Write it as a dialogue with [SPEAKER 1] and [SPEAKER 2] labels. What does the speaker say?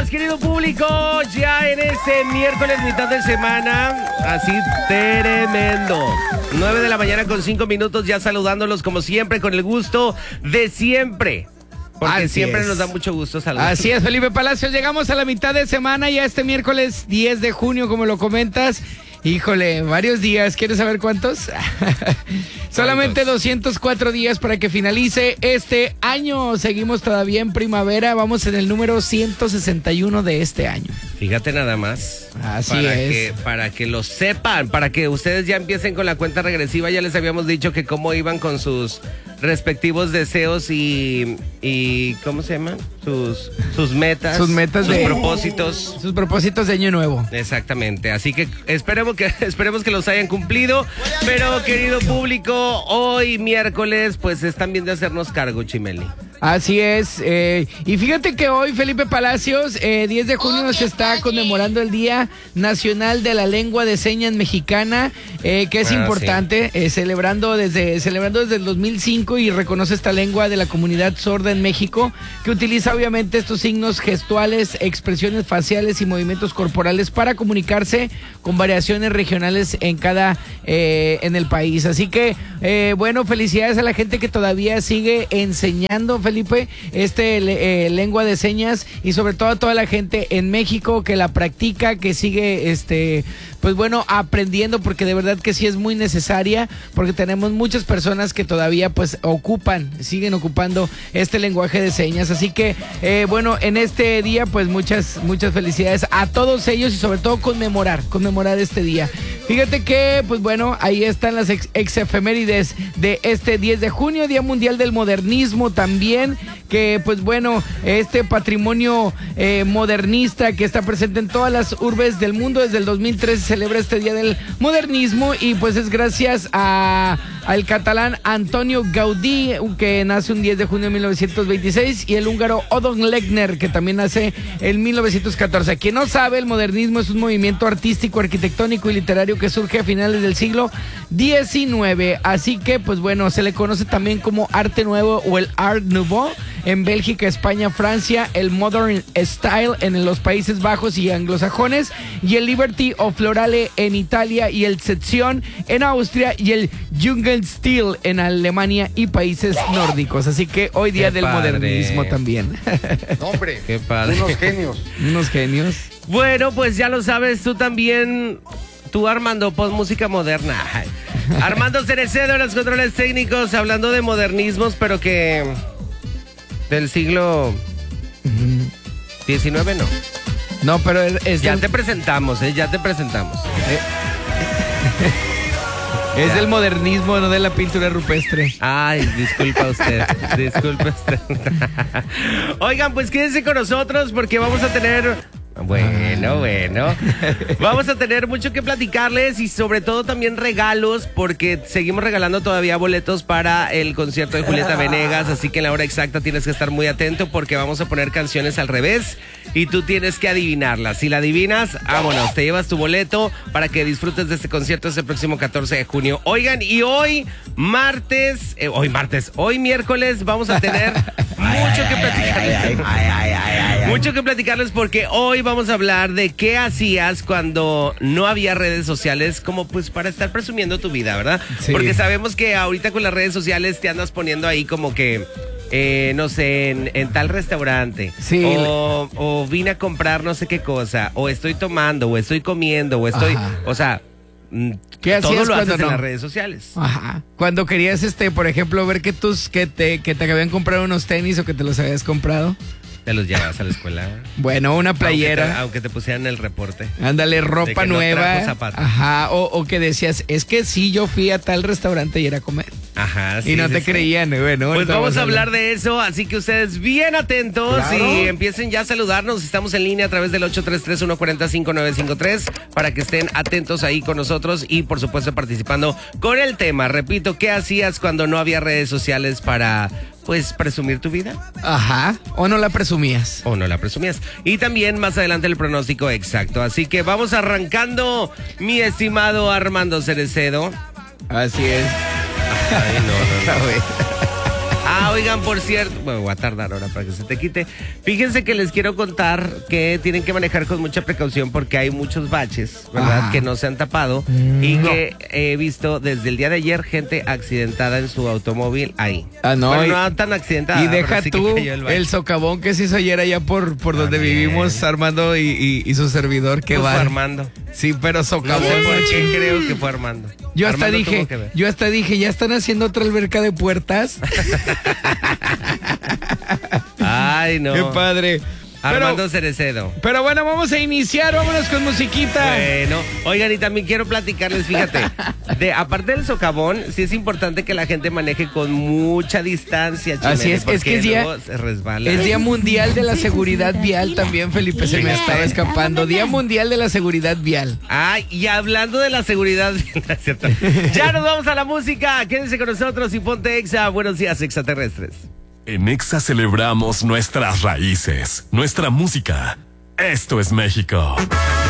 [SPEAKER 1] días, querido público. Ya en este miércoles, mitad de semana, así tremendo. 9 de la mañana con 5 minutos, ya saludándolos como siempre, con el gusto de siempre. Porque
[SPEAKER 2] Así
[SPEAKER 1] siempre
[SPEAKER 2] es.
[SPEAKER 1] nos da mucho gusto saludar.
[SPEAKER 2] Así es, Felipe Palacios. Llegamos a la mitad de semana, ya este miércoles 10 de junio, como lo comentas. Híjole, varios días. ¿Quieres saber cuántos? Solamente 204 días para que finalice este año. Seguimos todavía en primavera. Vamos en el número 161 de este año.
[SPEAKER 1] Fíjate nada más.
[SPEAKER 2] Así es.
[SPEAKER 1] Para que lo sepan, para que ustedes ya empiecen con la cuenta regresiva. Ya les habíamos dicho que cómo iban con sus respectivos deseos y ¿cómo se llaman? Sus metas.
[SPEAKER 2] Sus metas
[SPEAKER 1] sus
[SPEAKER 2] de
[SPEAKER 1] propósitos.
[SPEAKER 2] Sus propósitos de año nuevo.
[SPEAKER 1] Exactamente, así que esperemos que los hayan cumplido. Pero querido público, hoy miércoles pues están bien de hacernos cargo, Chimeli.
[SPEAKER 2] Así es, y fíjate que hoy, Felipe Palacios, 10 de junio se está conmemorando el Día Nacional de la Lengua de Señas Mexicana, que es importante, sí. celebrando desde el 2005 y reconoce esta lengua de la comunidad sorda en México, que utiliza obviamente estos signos gestuales, expresiones faciales y movimientos corporales para comunicarse con variaciones regionales en el país. Así que, bueno, felicidades a la gente que todavía sigue enseñando, Felipe, lengua de señas, y sobre todo a toda la gente en México que la practica, que sigue pues bueno, aprendiendo, porque de verdad que sí es muy necesaria, porque tenemos muchas personas que todavía pues siguen ocupando este lenguaje de señas. Así que bueno, en este día pues muchas felicidades a todos ellos, y sobre todo conmemorar este día. Fíjate que, pues bueno, ahí están las exefemérides de este 10 de junio, Día Mundial del Modernismo también, que pues bueno, este patrimonio modernista que está presente en todas las urbes del mundo. Desde el 2013 se celebra este Día del Modernismo, y pues es gracias al catalán Antonio Gaudí, que nace un 10 de junio de 1926, y el húngaro Odon Legner, que también nace en 1914. Quien no sabe, el modernismo es un movimiento artístico, arquitectónico y literario que surge a finales del siglo XIX. Así que, pues bueno, se le conoce también como Arte Nuevo o el Art Nouveau en Bélgica, España, Francia, el Modern Style en los Países Bajos y anglosajones, y el Liberty o Florale en Italia, y el Sezione en Austria, y el Jugendstil en Alemania y países nórdicos. Así que hoy día del modernismo también.
[SPEAKER 3] No, hombre,
[SPEAKER 1] qué padre.
[SPEAKER 3] Unos genios.
[SPEAKER 1] Bueno, pues ya lo sabes, tú también. Tú, Armando, pon música moderna. Armando Cerecedo en los controles técnicos, hablando de modernismos, pero que del siglo XIX no.
[SPEAKER 2] No, pero
[SPEAKER 1] ya te presentamos, ya te presentamos.
[SPEAKER 2] Es del modernismo, no de la pintura rupestre.
[SPEAKER 1] Ay, disculpa usted. Oigan, pues quédense con nosotros porque vamos a tener... Bueno. Vamos a tener mucho que platicarles, y sobre todo también regalos, porque seguimos regalando todavía boletos para el concierto de Julieta Venegas. Así que en la hora exacta tienes que estar muy atento, porque vamos a poner canciones al revés y tú tienes que adivinarlas. Si la adivinas, vámonos, te llevas tu boleto para que disfrutes de este concierto este próximo 14 de junio. Oigan, y hoy miércoles vamos a tener mucho que platicarles. Mucho que platicarles, porque hoy vamos a hablar de qué hacías cuando no había redes sociales, como pues para estar presumiendo tu vida, ¿verdad? Sí. Porque sabemos que ahorita con las redes sociales te andas poniendo ahí como que, no sé, en tal restaurante. Sí. O vine a comprar no sé qué cosa, o estoy tomando, o estoy comiendo, o estoy... Ajá. O sea...
[SPEAKER 2] ¿Qué
[SPEAKER 1] todo
[SPEAKER 2] hacías
[SPEAKER 1] lo haces
[SPEAKER 2] cuando
[SPEAKER 1] en las redes sociales?
[SPEAKER 2] Ajá. Cuando querías, por ejemplo, ver que te habían comprado unos tenis, o que te los habías comprado.
[SPEAKER 1] ¿Te los llevabas a la escuela?
[SPEAKER 2] Bueno, una playera.
[SPEAKER 1] Aunque te pusieran el reporte.
[SPEAKER 2] Ándale, ropa nueva.
[SPEAKER 1] No zapatos.
[SPEAKER 2] Ajá, o que decías, es que sí, yo fui a tal restaurante y era a comer.
[SPEAKER 1] Ajá, sí.
[SPEAKER 2] Y no te creían, bueno.
[SPEAKER 1] Pues vamos a hablar de eso, así que ustedes bien atentos. Claro. Y empiecen ya a saludarnos. Estamos en línea a través del 833-140-5953 para que estén atentos ahí con nosotros y, por supuesto, participando con el tema. Repito, ¿qué hacías cuando no había redes sociales para... pues presumir tu vida?
[SPEAKER 2] Ajá, o no la presumías.
[SPEAKER 1] Y también más adelante el pronóstico exacto. Así que vamos arrancando, mi estimado Armando Cerecedo.
[SPEAKER 2] Así es.
[SPEAKER 1] Ay, no. Oigan, por cierto, bueno, voy a tardar ahora para que se te quite. Fíjense que les quiero contar que tienen que manejar con mucha precaución porque hay muchos baches, ¿verdad? Que no se han tapado y que he visto desde el día de ayer gente accidentada en su automóvil ahí.
[SPEAKER 2] No,
[SPEAKER 1] bueno, no tan accidentada.
[SPEAKER 2] Y deja
[SPEAKER 1] sí
[SPEAKER 2] tú
[SPEAKER 1] el
[SPEAKER 2] socavón que se hizo ayer allá por donde vivimos, Armando y su servidor, que
[SPEAKER 1] va.
[SPEAKER 2] va.
[SPEAKER 1] Armando.
[SPEAKER 2] Sí, pero socavón.
[SPEAKER 1] No sé por qué creo que fue Armando.
[SPEAKER 2] Yo hasta dije, ya están haciendo otra alberca de puertas.
[SPEAKER 1] Ay, no.
[SPEAKER 2] Qué padre.
[SPEAKER 1] Armando Cerecedo.
[SPEAKER 2] Pero bueno, vamos a iniciar, vámonos con musiquita.
[SPEAKER 1] Bueno, oigan, y también quiero platicarles, fíjate, aparte del socavón, sí es importante que la gente maneje con mucha distancia, Chimene,
[SPEAKER 2] así es que
[SPEAKER 1] se resbala.
[SPEAKER 2] Es Día Mundial de la Seguridad Vial también, Felipe, se me estaba escapando. Día Mundial de la Seguridad Vial.
[SPEAKER 1] Y hablando de la seguridad, ¿cierto? Ya nos vamos a la música, quédense con nosotros y ponte Exa. Buenos días, extraterrestres.
[SPEAKER 4] En Exa celebramos nuestras raíces, nuestra música. Esto es México.